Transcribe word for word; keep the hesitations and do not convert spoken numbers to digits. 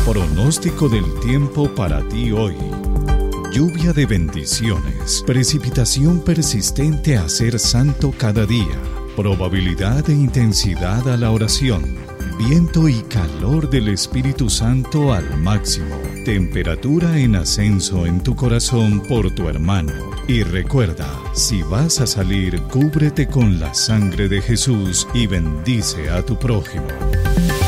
Pronóstico del tiempo para ti hoy. Lluvia de bendiciones, precipitación persistente a ser santo cada día, probabilidad de intensidad a la oración, viento y calor del Espíritu Santo al máximo, temperatura en ascenso en tu corazón por tu hermano. Y recuerda, si vas a salir, cúbrete con la sangre de Jesús y bendice a tu prójimo.